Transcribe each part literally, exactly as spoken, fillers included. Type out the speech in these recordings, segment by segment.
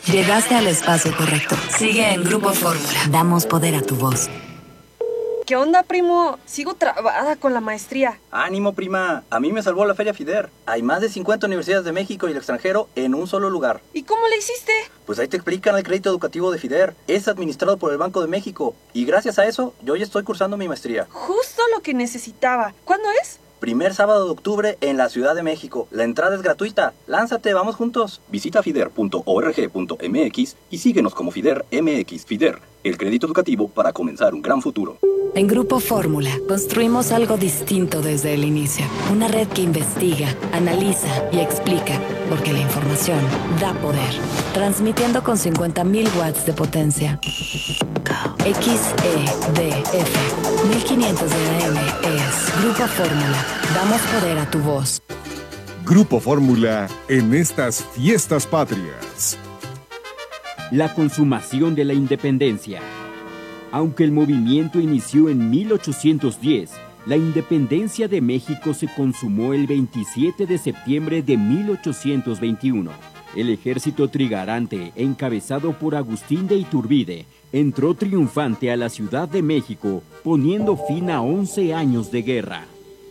Llegaste al espacio correcto. Sigue en Grupo Fórmula. Damos poder a tu voz. ¿Qué onda, primo? Sigo trabada con la maestría. Ánimo, prima. A mí me salvó la Feria FIDER. Hay más de cincuenta universidades de México y el extranjero en un solo lugar. ¿Y cómo le hiciste? Pues ahí te explican el crédito educativo de FIDER. Es administrado por el Banco de México. Y gracias a eso, yo ya estoy cursando mi maestría. Justo lo que necesitaba. ¿Cuándo es? Primer sábado de octubre en la Ciudad de México. La entrada es gratuita. Lánzate, vamos juntos. Visita fider punto org punto m x y síguenos como FIDER M X. FIDER, el crédito educativo para comenzar un gran futuro. En Grupo Fórmula construimos algo distinto desde el inicio. Una red que investiga, analiza y explica, porque la información da poder. Transmitiendo con cincuenta mil watts de potencia. X E D F mil quinientos de A M es Grupo Fórmula. Damos poder a tu voz. Grupo Fórmula en estas fiestas patrias. La consumación de la independencia. Aunque el movimiento inició en mil ochocientos diez, la independencia de México se consumó el veintisiete de septiembre de mil ochocientos veintiuno. El ejército trigarante, encabezado por Agustín de Iturbide, entró triunfante a la Ciudad de México, poniendo fin a once años de guerra.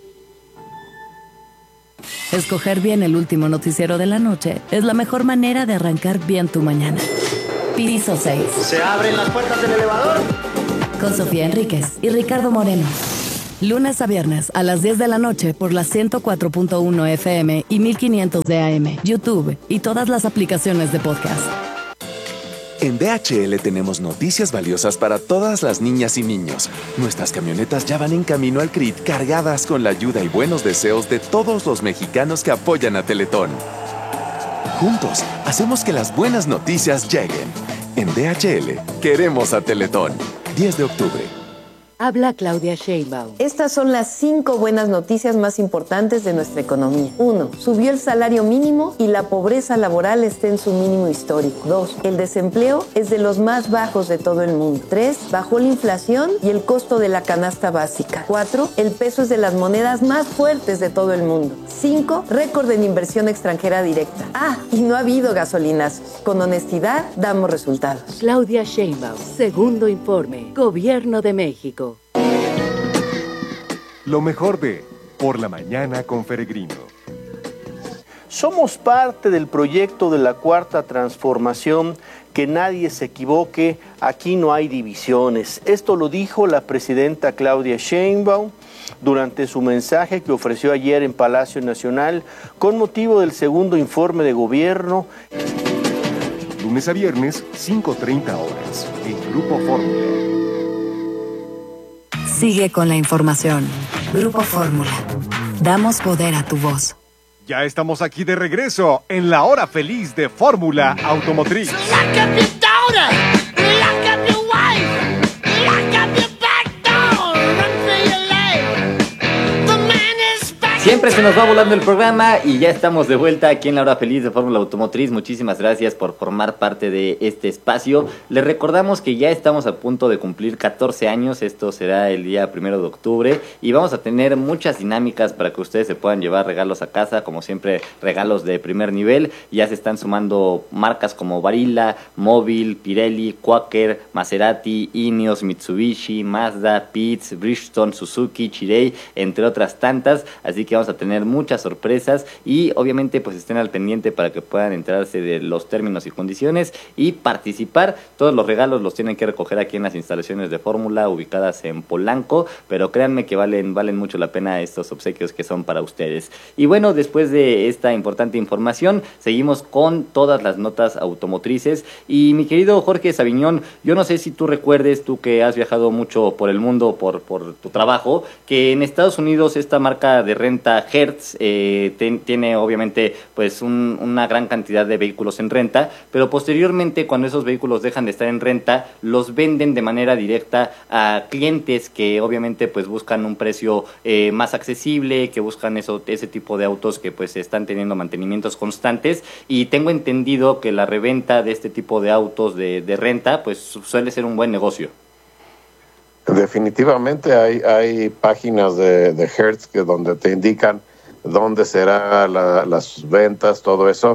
Escoger bien el último noticiero de la noche es la mejor manera de arrancar bien tu mañana. Piso seis. ¿Se abren las puertas del elevador? Con Sofía Enríquez y Ricardo Moreno. Lunes a viernes a las diez de la noche por la ciento cuatro punto uno F M y mil quinientos de A M, YouTube y todas las aplicaciones de podcast. En D H L tenemos noticias valiosas para todas las niñas y niños. Nuestras camionetas ya van en camino al C R I T cargadas con la ayuda y buenos deseos de todos los mexicanos que apoyan a Teletón. Juntos, hacemos que las buenas noticias lleguen. En D H L, queremos a Teletón. diez de octubre. Habla Claudia Sheinbaum. Estas son las cinco buenas noticias más importantes de nuestra economía. Uno, subió el salario mínimo y la pobreza laboral está en su mínimo histórico. Dos, el desempleo es de los más bajos de todo el mundo. Tres, bajó la inflación y el costo de la canasta básica. Cuatro, el peso es de las monedas más fuertes de todo el mundo. Cinco, récord en inversión extranjera directa. Ah, y no ha habido gasolinazos. Con honestidad, damos resultados. Claudia Sheinbaum, segundo informe, Gobierno de México. Lo mejor de Por la Mañana con Peregrino. Somos parte del proyecto de la Cuarta Transformación. Que nadie se equivoque, aquí no hay divisiones. Esto lo dijo la presidenta Claudia Sheinbaum durante su mensaje que ofreció ayer en Palacio Nacional con motivo del segundo informe de gobierno. Lunes a viernes, cinco treinta horas, en Grupo Fórmula. Sigue con la información. Grupo Fórmula. Damos poder a tu voz. Ya estamos aquí de regreso en la hora feliz de Fórmula Automotriz. Siempre se nos va volando el programa y ya estamos de vuelta aquí en la hora feliz de Fórmula Automotriz. Muchísimas gracias por formar parte de este espacio. Les recordamos que ya estamos a punto de cumplir catorce años. Esto será el día primero de octubre y vamos a tener muchas dinámicas para que ustedes se puedan llevar regalos a casa. Como siempre, regalos de primer nivel. Ya se están sumando marcas como Barilla, Móvil, Pirelli, Quaker, Maserati, Ineos, Mitsubishi, Mazda, Pitts, Bridgestone, Suzuki, Chirey, entre otras tantas. Así que vamos a tener muchas sorpresas y obviamente pues estén al pendiente para que puedan enterarse de los términos y condiciones y participar. Todos los regalos los tienen que recoger aquí en las instalaciones de Fórmula ubicadas en Polanco, pero créanme que valen, valen mucho la pena estos obsequios que son para ustedes. Y bueno, después de esta importante información, seguimos con todas las notas automotrices. Y mi querido Jorge Sabiñón, yo no sé si tú recuerdes, tú que has viajado mucho por el mundo por, por tu trabajo, que en Estados Unidos esta marca de renta Hertz eh, ten, tiene obviamente pues un, una gran cantidad de vehículos en renta, pero posteriormente cuando esos vehículos dejan de estar en renta, los venden de manera directa a clientes que obviamente pues buscan un precio eh, más accesible, que buscan eso, ese tipo de autos que pues están teniendo mantenimientos constantes. Y tengo entendido que la reventa de este tipo de autos de, de renta pues suele ser un buen negocio. Definitivamente hay, hay páginas de, de Hertz que donde te indican dónde será la, las ventas, todo eso.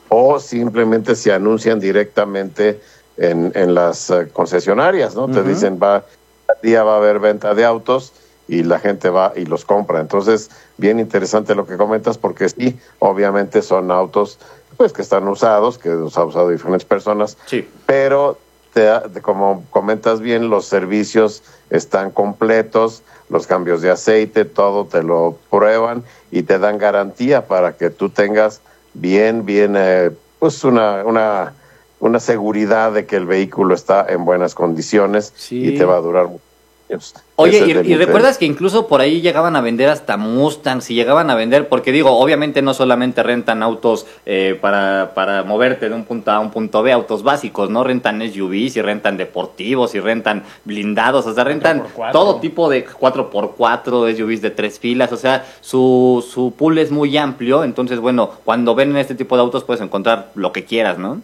o simplemente se anuncian directamente en, en las uh, concesionarias, ¿no? Uh-huh. Te dicen, va, al día va a haber venta de autos y la gente va y los compra. Entonces, bien interesante lo que comentas, porque sí, obviamente son autos pues que están usados, que los ha usado diferentes personas, sí. pero te, como comentas bien, los servicios están completos, los cambios de aceite, todo te lo prueban y te dan garantía para que tú tengas bien, bien, eh, pues una, una, una seguridad de que el vehículo está en buenas condiciones, sí. y te va a durar mucho. Oye, y, y recuerdas que incluso por ahí llegaban a vender hasta Mustangs y llegaban a vender, porque digo, obviamente no solamente rentan autos eh, para, para moverte de un punto A a un punto B, autos básicos, ¿no? Rentan S U Vs y rentan deportivos y rentan blindados, o sea, rentan todo tipo de cuatro por cuatro, S U Vs de tres filas, o sea, su, su pool es muy amplio, entonces, bueno, cuando ven este tipo de autos puedes encontrar lo que quieras, ¿no?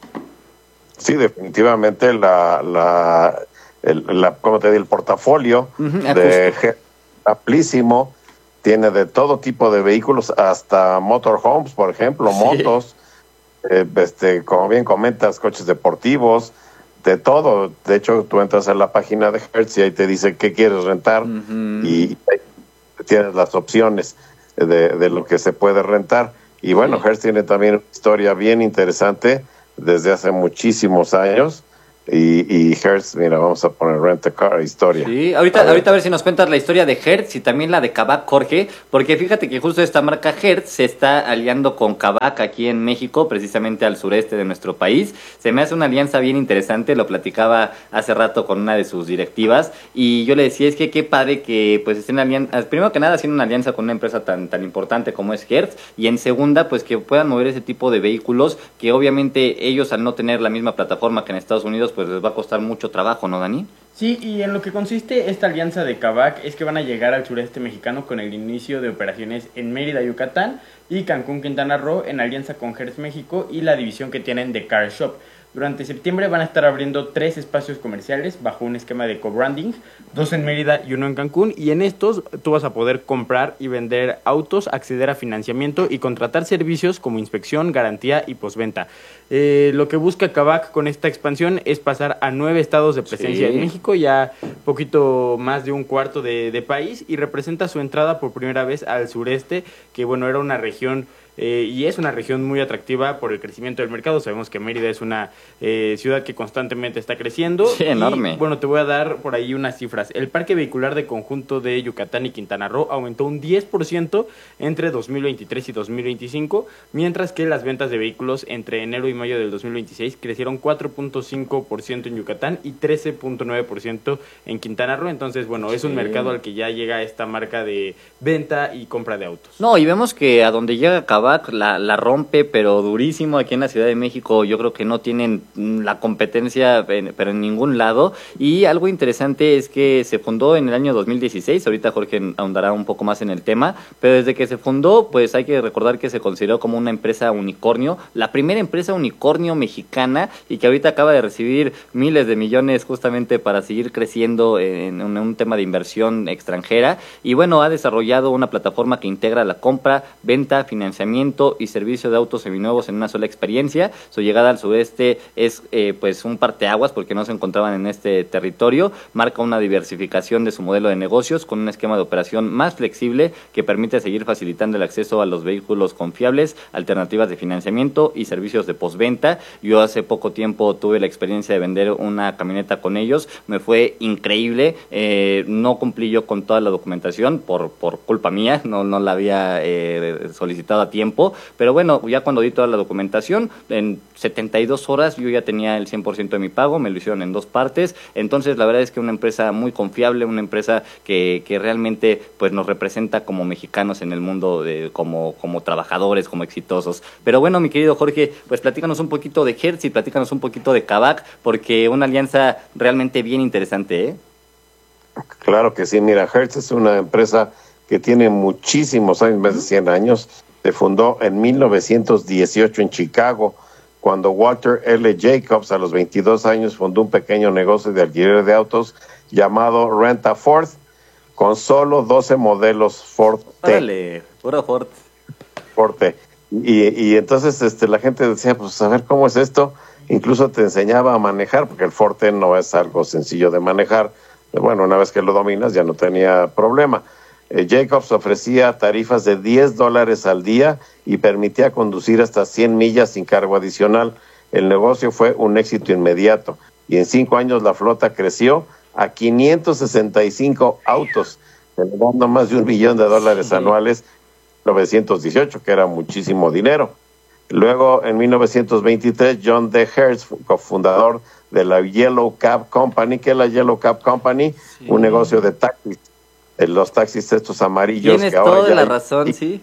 Sí, definitivamente la... la... El, la, como te digo, el portafolio uh-huh, de G- amplísimo, tiene de todo tipo de vehículos, hasta motorhomes, por ejemplo, sí. motos, eh, este, como bien comentas, coches deportivos, de todo. De hecho, tú entras a la página de Hertz y ahí te dice qué quieres rentar, uh-huh. y tienes las opciones de, de lo que se puede rentar. Y bueno, sí. Hertz tiene también una historia bien interesante desde hace muchísimos años. Y, y Hertz, mira, vamos a poner Rent a Car, historia. Sí, ahorita a, ver. ahorita a ver si nos cuentas la historia de Hertz y también la de Kavak, Jorge, porque fíjate que justo esta marca Hertz se está aliando con Kavak aquí en México, precisamente al sureste de nuestro país. Se me hace una alianza bien interesante, lo platicaba hace rato con una de sus directivas, y yo le decía, es que qué padre que pues estén aliando, primero que nada haciendo una alianza con una empresa tan, tan importante como es Hertz, y en segunda, pues que puedan mover ese tipo de vehículos, que obviamente ellos al no tener la misma plataforma que en Estados Unidos, pues les va a costar mucho trabajo, ¿no, Dani? Sí, y en lo que consiste esta alianza de Kavak es que van a llegar al sureste mexicano con el inicio de operaciones en Mérida, Yucatán, y Cancún, Quintana Roo, en alianza con Hertz México y la división que tienen de Car Shop. Durante septiembre van a estar abriendo tres espacios comerciales bajo un esquema de co-branding, dos en Mérida y uno en Cancún, y en estos tú vas a poder comprar y vender autos, acceder a financiamiento y contratar servicios como inspección, garantía y postventa. Eh, lo que busca Kavak con esta expansión es pasar a nueve estados de presencia sí. en México, ya poquito más de un cuarto de, de país, y representa su entrada por primera vez al sureste, que bueno, era una región Eh, y es una región muy atractiva por el crecimiento del mercado. Sabemos que Mérida es una eh, ciudad que constantemente está creciendo. Sí, enorme. Y, bueno, te voy a dar por ahí unas cifras. El parque vehicular de conjunto de Yucatán y Quintana Roo aumentó un diez por ciento entre dos mil veintitrés y dos mil veinticinco, mientras que las ventas de vehículos entre enero y mayo del dos mil veintiséis crecieron cuatro punto cinco por ciento en Yucatán y trece punto nueve por ciento en Quintana Roo. Entonces, bueno, es un sí. mercado al que ya llega esta marca de venta y compra de autos. No, y vemos que a donde llega Kavak La, la rompe, pero durísimo aquí en la Ciudad de México. Yo creo que no tienen la competencia, en, pero en ningún lado. Y algo interesante es que se fundó en el año dos mil dieciséis. Ahorita Jorge ahondará un poco más en el tema, pero desde que se fundó, pues hay que recordar que se consideró como una empresa unicornio, la primera empresa unicornio mexicana, y que ahorita acaba de recibir miles de millones justamente para seguir creciendo en, en un tema de inversión extranjera. Y bueno, ha desarrollado una plataforma que integra la compra, venta, financiamiento y servicio de autos seminuevos en una sola experiencia. Su llegada al sureste es eh, pues un parteaguas porque no se encontraban en este territorio. Marca una diversificación de su modelo de negocios con un esquema de operación más flexible que permite seguir facilitando el acceso a los vehículos confiables, alternativas de financiamiento y servicios de postventa. Yo hace poco tiempo tuve la experiencia de vender una camioneta con ellos. Me fue increíble. Eh, no cumplí yo con toda la documentación por, por culpa mía. No, no la había eh, solicitado a tiempo. Pero bueno, ya cuando di toda la documentación, en setenta y dos horas yo ya tenía el cien por ciento de mi pago, me lo hicieron en dos partes. Entonces la verdad es que una empresa muy confiable, una empresa que, que realmente pues nos representa como mexicanos en el mundo, de, como, como trabajadores, como exitosos. Pero bueno, mi querido Jorge, pues platícanos un poquito de Hertz y platícanos un poquito de Kavak, porque una alianza realmente bien interesante, ¿eh? Claro que sí, mira, Hertz es una empresa que tiene muchísimos años, más de cien años. Se fundó en mil novecientos dieciocho en Chicago, cuando Walter L. Jacobs, a los veintidós años, fundó un pequeño negocio de alquiler de autos llamado Rent a Ford, con solo doce modelos Ford T. Órale, pura Ford. Ford T. Y, y entonces este, la gente decía, pues a ver cómo es esto. Incluso te enseñaba a manejar, porque el Forte no es algo sencillo de manejar. Bueno, una vez que lo dominas ya no tenía problema. Eh, Jacobs ofrecía tarifas de diez dólares al día y permitía conducir hasta cien millas sin cargo adicional. El negocio fue un éxito inmediato y en cinco años la flota creció a quinientos sesenta y cinco autos, generando más de un millón de dólares sí. anuales en mil novecientos dieciocho, que era muchísimo dinero. Luego, en mil novecientos veintitrés, John D. Hertz, cofundador de la Yellow Cab Company. ¿Qué es la Yellow Cab Company? Sí. Un negocio de taxis. Los taxis estos amarillos. Tienes que ahora toda ya la hay, razón, sí.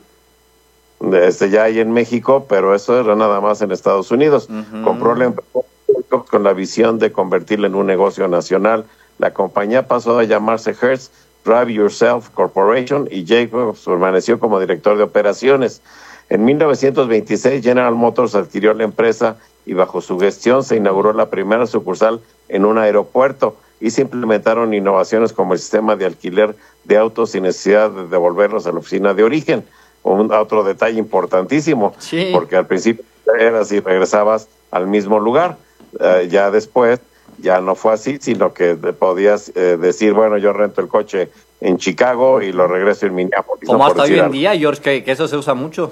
Este, ya hay en México, pero eso era nada más en Estados Unidos. Uh-huh. Compró la empresa con la visión de convertirla en un negocio nacional. La compañía pasó a llamarse Hertz Drive Yourself Corporation y Jacobs permaneció como director de operaciones. En mil novecientos veintiséis, General Motors adquirió la empresa y bajo su gestión se inauguró la primera sucursal en un aeropuerto y se implementaron innovaciones como el sistema de alquiler de autos sin necesidad de devolverlos a la oficina de origen. Un otro detalle importantísimo, sí. porque al principio era así, regresabas al mismo lugar. Uh, ya después ya no fue así, sino que podías eh, decir, bueno, yo rento el coche en Chicago y lo regreso en Minneapolis. Como hasta hoy en día, George, que, que eso se usa mucho.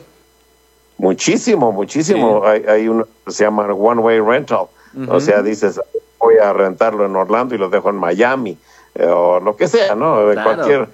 Muchísimo, muchísimo. Sí. Hay, hay uno que se llama One Way Rental. Uh-huh. O sea, dices, voy a rentarlo en Orlando y lo dejo en Miami, eh, o lo que sea, ¿no? En claro. cualquier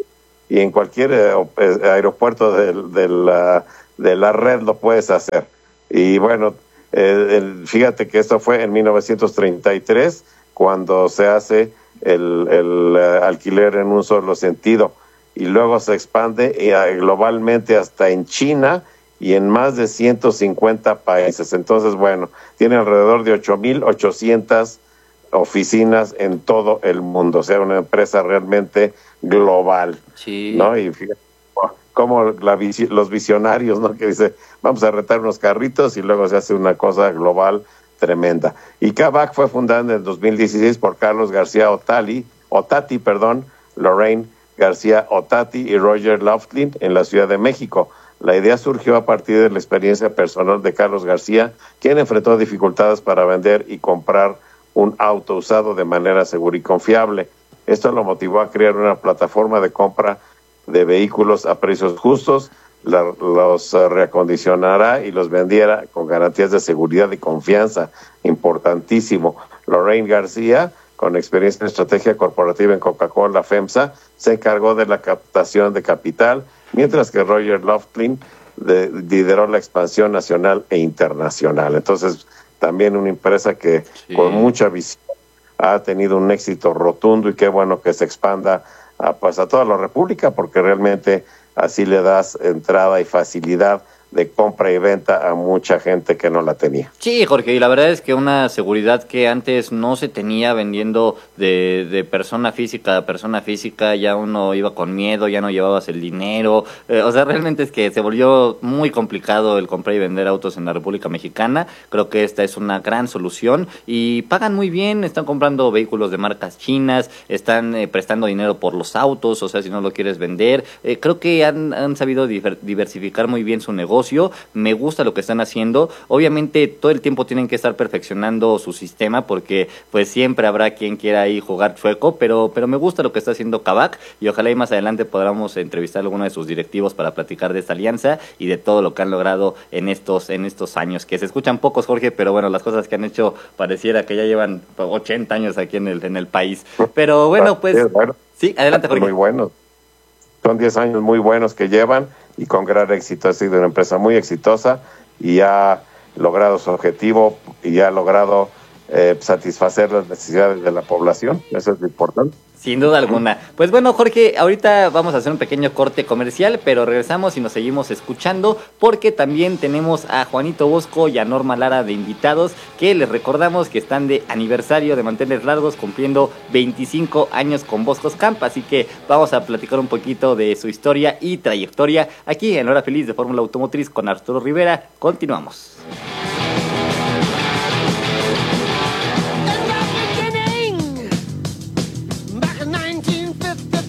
Y en cualquier eh, aeropuerto de, de, la, de la red lo puedes hacer. Y bueno, eh, el, fíjate que esto fue en mil novecientos treinta y tres, cuando se hace el, el uh, alquiler en un solo sentido. Y luego se expande eh, globalmente hasta en China y en más de ciento cincuenta países. Entonces, bueno, tiene alrededor de ocho mil ochocientas oficinas en todo el mundo. O sea, una empresa realmente global. Sí. ¿No? Y fíjate como la, los visionarios, ¿no? Que dice, vamos a rentar unos carritos y luego se hace una cosa global tremenda. Y Kavak fue fundada en el dos mil dieciséis por Carlos García Otali, Otati, perdón, Lorraine García Otati y Roger Loughlin en la Ciudad de México. La idea surgió a partir de la experiencia personal de Carlos García, quien enfrentó dificultades para vender y comprar un auto usado de manera segura y confiable. Esto lo motivó a crear una plataforma de compra de vehículos a precios justos, la, los uh, reacondicionará y los vendiera con garantías de seguridad y confianza. Importantísimo. Lorraine García, con experiencia en estrategia corporativa en Coca-Cola FEMSA, se encargó de la captación de capital, mientras que Roger Loughlin de, lideró la expansión nacional e internacional. Entonces, también una empresa que sí. con mucha visión ha tenido un éxito rotundo y qué bueno que se expanda a, pues, a toda la República, porque realmente así le das entrada y facilidad de compra y venta a mucha gente que no la tenía. Sí, Jorge, y la verdad es que una seguridad que antes no se tenía vendiendo de, de persona física a persona física, ya uno iba con miedo, ya no llevabas el dinero, eh, o sea, realmente es que se volvió muy complicado el comprar y vender autos en la República Mexicana. Creo que esta es una gran solución y pagan muy bien, están comprando vehículos de marcas chinas, están eh, prestando dinero por los autos, o sea, si no lo quieres vender, eh, creo que han, han sabido diver, diversificar muy bien su negocio. Me gusta lo que están haciendo. Obviamente todo el tiempo tienen que estar perfeccionando su sistema porque pues siempre habrá quien quiera ahí jugar chueco, pero pero me gusta lo que está haciendo Kavak y ojalá y más adelante podamos entrevistar a alguno de sus directivos para platicar de esta alianza y de todo lo que han logrado en estos en estos años, que se escuchan pocos, Jorge, pero bueno, las cosas que han hecho pareciera que ya llevan ochenta años aquí en el en el país. Pero bueno, pues sí, adelante, Jorge. Muy bueno. Son diez años muy buenos que llevan y con gran éxito. Ha sido una empresa muy exitosa y ha logrado su objetivo y ha logrado eh, satisfacer las necesidades de la población. Eso es lo importante. Sin duda alguna. Pues bueno, Jorge, ahorita vamos a hacer un pequeño corte comercial, pero regresamos y nos seguimos escuchando porque también tenemos a Juanito Bosco y a Norma Lara de invitados, que les recordamos que están de aniversario de Manteles Largos, cumpliendo veinticinco años con Boscos Camp, así que vamos a platicar un poquito de su historia y trayectoria aquí en Hora Feliz de Fórmula Automotriz con Arturo Rivera. Continuamos.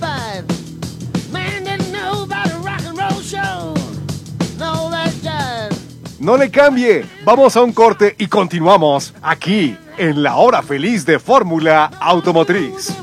Man didn't know about a rock and roll show. No, that jive. No le cambie. Vamos a un corte y continuamos aquí en la hora feliz de Fórmula Automotriz.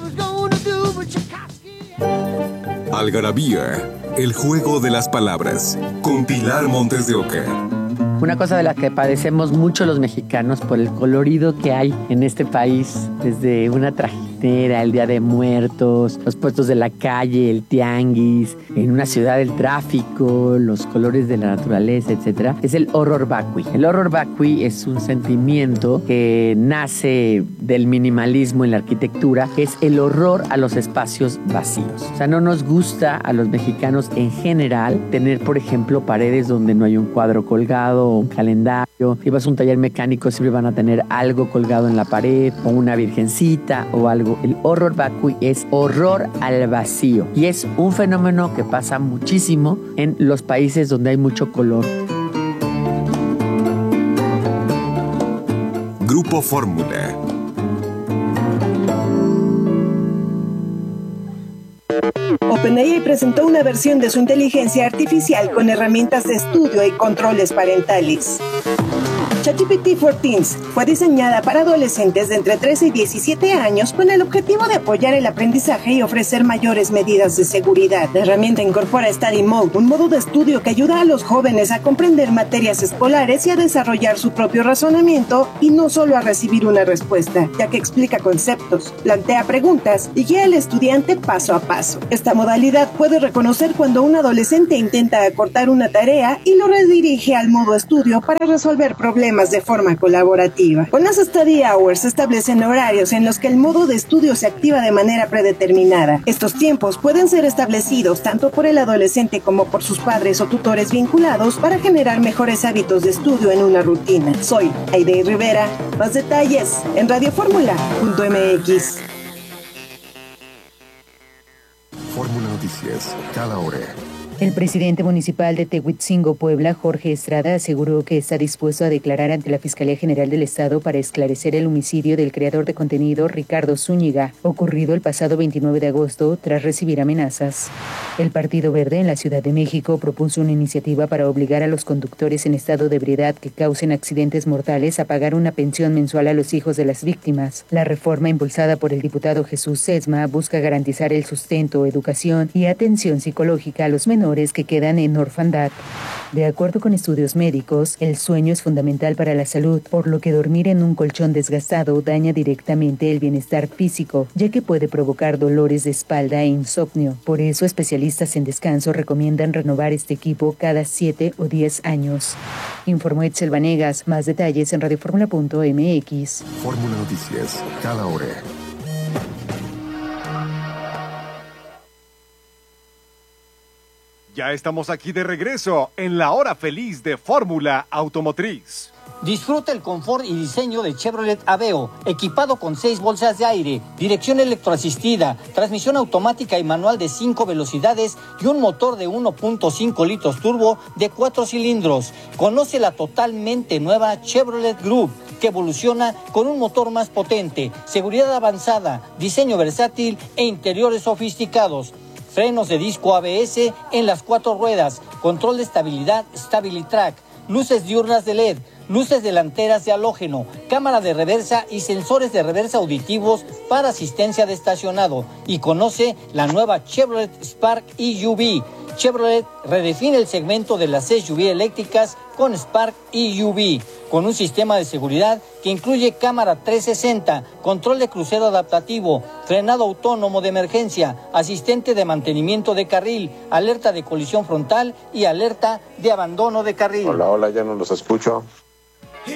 Algarabía, el juego de las palabras, con Pilar Montes de Oca. Una cosa de la que padecemos mucho los mexicanos por el colorido que hay en este país, desde una trajinera, el Día de Muertos, los puestos de la calle, el tianguis, en una ciudad el tráfico, los colores de la naturaleza, etcétera, es el horror vacui. El horror vacui es un sentimiento que nace del minimalismo en la arquitectura, que es el horror a los espacios vacíos. O sea, no nos gusta a los mexicanos en general tener, por ejemplo, paredes donde no hay un cuadro colgado, un calendario. Si vas a un taller mecánico siempre van a tener algo colgado en la pared o una virgencita o algo. El horror vacui es horror al vacío y es un fenómeno que pasa muchísimo en los países donde hay mucho color. Grupo Fórmula. OpenAI presentó una versión de su inteligencia artificial con herramientas de estudio y controles parentales. ChatGPT for Teens fue diseñada para adolescentes de entre trece y diecisiete años con el objetivo de apoyar el aprendizaje y ofrecer mayores medidas de seguridad. La herramienta incorpora Study Mode, un modo de estudio que ayuda a los jóvenes a comprender materias escolares y a desarrollar su propio razonamiento y no solo a recibir una respuesta, ya que explica conceptos, plantea preguntas y guía al estudiante paso a paso. Esta modalidad puede reconocer cuando un adolescente intenta acortar una tarea y lo redirige al modo estudio para resolver problemas de forma colaborativa. Con las Study Hours se establecen horarios en los que el modo de estudio se activa de manera predeterminada. Estos tiempos pueden ser establecidos tanto por el adolescente como por sus padres o tutores vinculados para generar mejores hábitos de estudio en una rutina. Soy Aide Rivera. Más detalles en radioformula punto m x. Fórmula Noticias, cada hora. El presidente municipal de Tehuitzingo, Puebla, Jorge Estrada, aseguró que está dispuesto a declarar ante la Fiscalía General del Estado para esclarecer el homicidio del creador de contenido Ricardo Zúñiga, ocurrido el pasado veintinueve de agosto tras recibir amenazas. El Partido Verde en la Ciudad de México propuso una iniciativa para obligar a los conductores en estado de ebriedad que causen accidentes mortales a pagar una pensión mensual a los hijos de las víctimas. La reforma impulsada por el diputado Jesús Sesma busca garantizar el sustento, educación y atención psicológica a los menores que quedan en orfandad. De acuerdo con estudios médicos, el sueño es fundamental para la salud, por lo que dormir en un colchón desgastado daña directamente el bienestar físico, ya que puede provocar dolores de espalda e insomnio. Por eso, especialistas en descanso recomiendan renovar este equipo cada siete o diez años. Informó Etzel Vanegas. Más detalles en radioformula punto m x. Fórmula Noticias, cada hora. Ya estamos aquí de regreso en la hora feliz de Fórmula Automotriz. Disfruta el confort y diseño de Chevrolet Aveo, equipado con seis bolsas de aire, dirección electroasistida, transmisión automática y manual de cinco velocidades y un motor de uno punto cinco litros turbo de cuatro cilindros. Conoce la totalmente nueva Chevrolet Group, que evoluciona con un motor más potente, seguridad avanzada, diseño versátil e interiores sofisticados. Frenos de disco A B S en las cuatro ruedas, control de estabilidad StabiliTrack, luces diurnas de L E D, luces delanteras de halógeno, cámara de reversa y sensores de reversa auditivos para asistencia de estacionado. Y conoce la nueva Chevrolet Spark E U V. Chevrolet redefine el segmento de las S U V eléctricas con Spark E U V, con un sistema de seguridad que incluye cámara trescientos sesenta, control de crucero adaptativo, frenado autónomo de emergencia, asistente de mantenimiento de carril, alerta de colisión frontal y alerta de abandono de carril. Hola, hola, ya no los escucho.